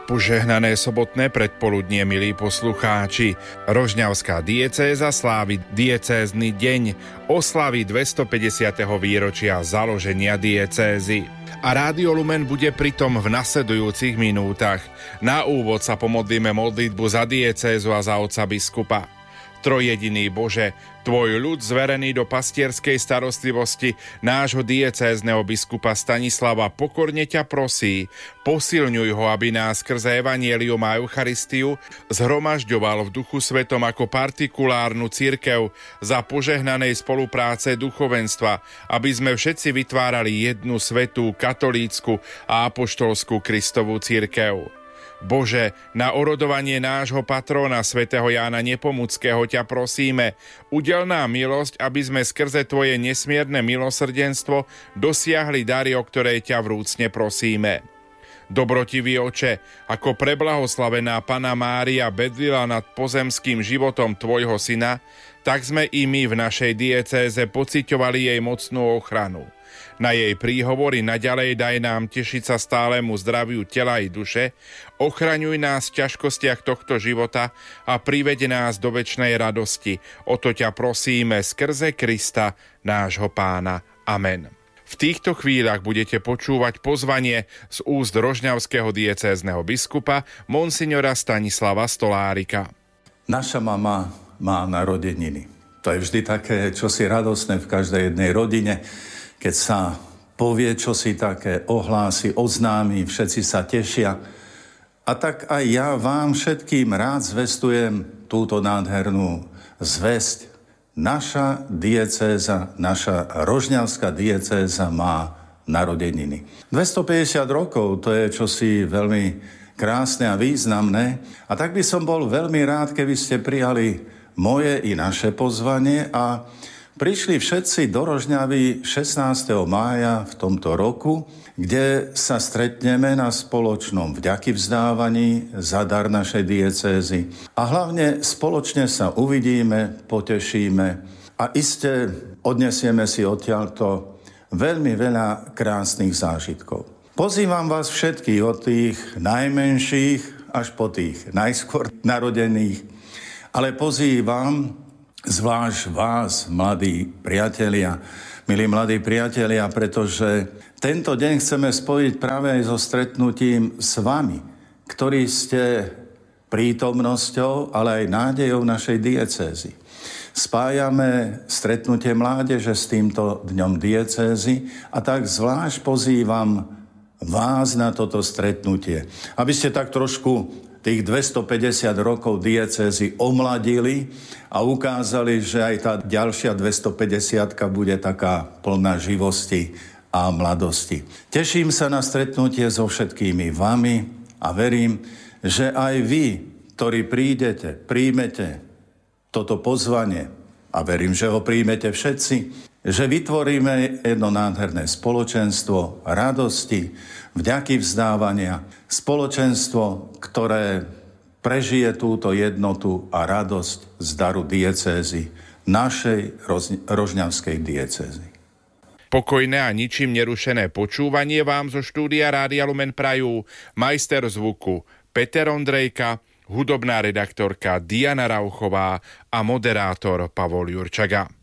Požehnané sobotné predpoludnie, milí poslucháči. Rožňavská diecéza slávi diecézny deň, oslaví 250. výročia založenia diecézy. A Rádio Lumen bude pritom v nasledujúcich minútach. Na úvod sa pomodlíme modlitbu za diecézu a za otca biskupa. Trojjediný Bože, tvoj ľud zverený do pastierskej starostlivosti nášho diecézneho biskupa Stanislava pokorne ťa prosí, posilňuj ho, aby nás skrze evanjelium a Eucharistiu zhromažďoval v Duchu Svetom ako partikulárnu cirkev za požehnanej spolupráce duchovenstva, aby sme všetci vytvárali jednu svätú, katolícku a apoštolskú Kristovú cirkev. Bože, na orodovanie nášho patróna svätého Jána Nepomuckého ťa prosíme, udel nám milosť, aby sme skrze tvoje nesmierne milosrdenstvo dosiahli dary, o ktoré ťa vrúcne prosíme. Dobrotivý Oče, ako preblahoslavená Panna Mária bedlila nad pozemským životom tvojho syna, tak sme i my v našej diecéze pociťovali jej mocnú ochranu. Na jej príhovory naďalej daj nám tešiť sa stálemu zdraviu tela i duše, ochraňuj nás v ťažkostiach tohto života a priveď nás do večnej radosti. O to ťa prosíme skrze Krista, nášho Pána. Amen. V týchto chvíľach budete počúvať pozvanie z úst rožňavského diecézneho biskupa monsignora Stanislava Stolárika. Naša mama má narodeniny. To je vždy také čosi radosné v každej jednej rodine, keď sa povie čosi také, ohlási, oznámi, všetci sa tešia. A tak aj ja vám všetkým rád zvestujem túto nádhernú zvesť. Naša diecéza, naša rožňavská diecéza má narodeniny. 250 rokov, to je čosi veľmi krásne a významné. A tak by som bol veľmi rád, keby ste prijali moje i naše pozvanie a prišli všetci do Rožňavy 16. mája v tomto roku, kde sa stretneme na spoločnom vďakyvzdávaní za dar našej diecézy. A hlavne spoločne sa uvidíme, potešíme a iste odnesieme si odtiaľto veľmi veľa krásnych zážitkov. Pozývam vás všetkých od tých najmenších až po tých najskôr narodených, ale pozývam zvlášť vás, mladí priatelia, milí mladí priatelia, pretože tento deň chceme spojiť práve aj so stretnutím s vami, ktorí ste prítomnosťou, ale aj nádejou našej diecézy. Spájame stretnutie mládeže s týmto dňom diecézy a tak zvlášť pozývam vás na toto stretnutie, aby ste tak trošku tých 250 rokov diecézy omladili a ukázali, že aj tá ďalšia 250 bude taká plná živosti a mladosti. Teším sa na stretnutie so všetkými vami a verím, že aj vy, ktorí príjmete toto pozvanie a verím, že ho príjmete všetci, že vytvoríme jedno nádherné spoločenstvo radosti, vďakyvzdávania, spoločenstvo, ktoré prežije túto jednotu a radosť z daru diecézy, našej rožňavskej diecézy. Pokojné a ničím nerušené počúvanie vám zo štúdia Rádia Lumen prajú majster zvuku Peter Ondrejka, hudobná redaktorka Diana Rauchová a moderátor Pavol Jurčaga.